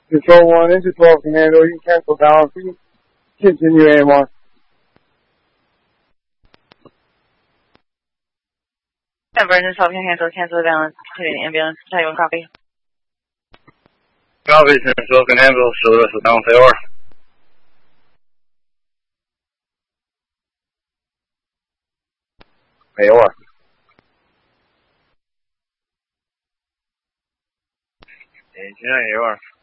Control 1, engine 12 can handle. You can cancel balance. You can continue AMR. Engine 12 can handle. Cancel the balance. Continue the ambulance. Taiwan copy. Copy, engine 12 can handle. Show the rest of the balance AOR. AOR. Engine AOR.